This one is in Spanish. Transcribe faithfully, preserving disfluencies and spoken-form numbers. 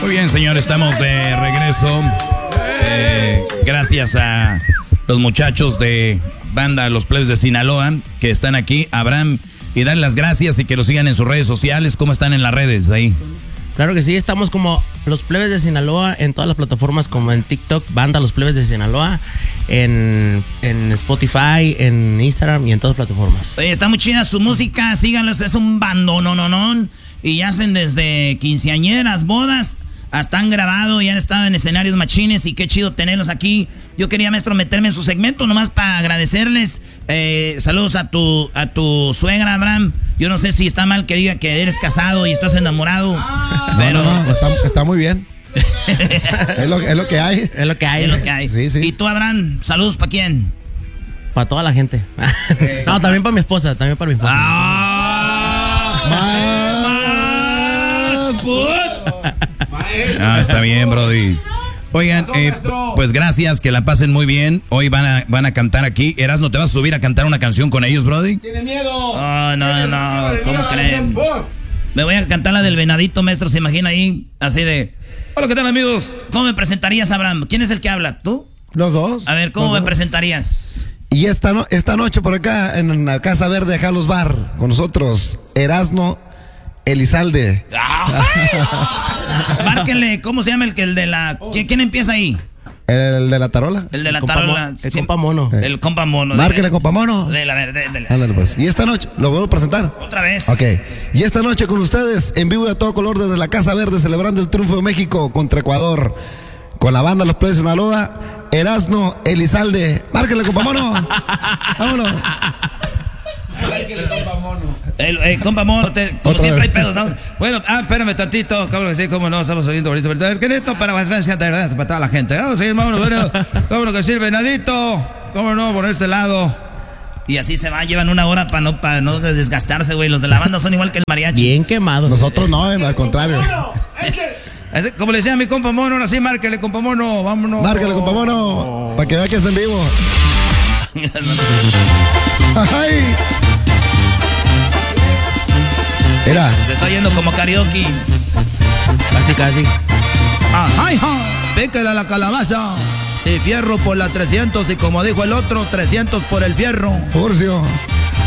Muy bien, señor, estamos de regreso. Eh, gracias a los muchachos de banda Los Plebes de Sinaloa que están aquí. Abraham, y darle las gracias y que los sigan en sus redes sociales. ¿Cómo están en las redes ahí? Claro que sí, estamos como Los Plebes de Sinaloa en todas las plataformas, como en TikTok, banda Los Plebes de Sinaloa, en, en Spotify, en Instagram y en todas las plataformas. Oye, está muy chida su música, síganlos, es un bando, no, no, no. Y hacen desde quinceañeras, bodas, hasta han grabado y han estado en escenarios machines y qué chido tenerlos aquí. Yo quería, maestro, meterme en su segmento nomás para agradecerles. Eh, saludos a tu a tu suegra, Abraham. Yo no sé si está mal que diga que eres casado y estás enamorado. Ah, pero no, no, no, está, está muy bien. es, lo, es lo que hay. Es lo que hay. Es lo que hay. Sí, sí. ¿Y tú, Abraham, saludos para quién? Para toda la gente. No, también para mi esposa, también para mi esposa. ¡Ah! ¡Más! Ah, está bien, brody. Oigan, eh, pues gracias, que la pasen muy bien. Hoy van a, van a cantar aquí. Erasno, ¿te vas a subir a cantar una canción con ellos, brody? ¡Tiene miedo! Oh, no, no, miedo, ¿cómo miedo, creen? miedo. Me voy a cantar la del venadito, maestro, ¿se imagina ahí? Así de... Hola, ¿qué tal, amigos? ¿Cómo me presentarías, Abraham? ¿Quién es el que habla? ¿Tú? Los dos. A ver, ¿cómo Los me dos. presentarías? Y esta, no, esta noche por acá en la Casa Verde de Jalos Bar, con nosotros, Erasno Elizalde. Márquenle, ¿cómo se llama el que el de la... ¿Quién, quién empieza ahí? El de la tarola. El de la El compa tarola. mo- el compa mono. El compa mono. Márquele, compa mono. De la verde, de la... Ándale pues. Y esta noche, ¿lo vuelvo a presentar? Otra vez. Ok. Y esta noche con ustedes, en vivo y a todo color desde la Casa Verde, celebrando el triunfo de México contra Ecuador. Con la banda Los Plebes de Sinaloa, Erasno Elizalde. Márquele, compa mono. Vámonos. El, el compa mono, te- como Otra siempre vez. hay pedos, ¿no? Bueno, ah, espérame tantito, cabrón, sí, cómo no, estamos oyendo ahorita. A ver, ¿qué es esto para para toda la gente? Vamos a seguir, vámonos, bueno, cómo no que sirve, venadito, cómo no, por este lado. Y así se va, llevan una hora para no, para no desgastarse, güey. Los de la banda son igual que el mariachi. Bien quemado. Nosotros no, al contrario. Así, como le decía a mi compa mono, ahora sí, márquele, compa mono, vámonos. Márquele, compa mono. Para que vea que es en vivo. ¡Ay! Era. Se está yendo como karaoke. Casi, casi. Ajá, hija, píquele a la calabaza. Y fierro por la trescientos. Y como dijo el otro, trescientos por el fierro. Furcio.